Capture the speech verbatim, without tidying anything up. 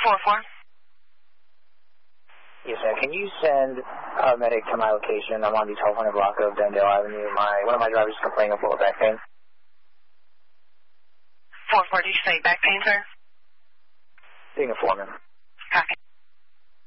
four four. Yes, ma'am. Can you send a medic to my location? I'm on the twelve hundred block of Dendale Avenue. My One of my drivers is complaining of lower back pain. four four, did you say back pain, sir? Being a foreman. Copy.